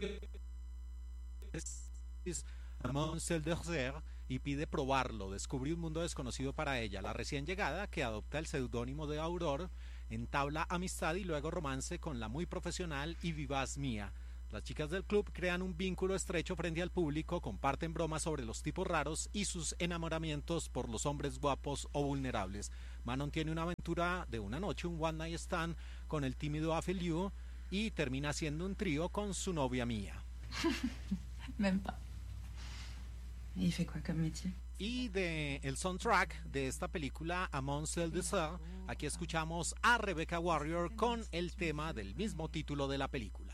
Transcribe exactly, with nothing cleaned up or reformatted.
es Mademoiselle Désert y pide probarlo. Descubre un mundo desconocido para ella. La recién llegada, que adopta el seudónimo de Aurore, entabla amistad y luego romance con la muy profesional y vivaz Mia. Las chicas del club crean un vínculo estrecho frente al público, comparten bromas sobre los tipos raros y sus enamoramientos por los hombres guapos o vulnerables. Manon tiene una aventura de una noche, un one night stand con el tímido Afeliu y termina haciendo un trío con su novia Mia. Même pas. Et il fait quoi comme métier? Y de el soundtrack de esta película Mademoiselle Désert, aquí escuchamos a Rebecca Warrior con el tema del mismo título de la película.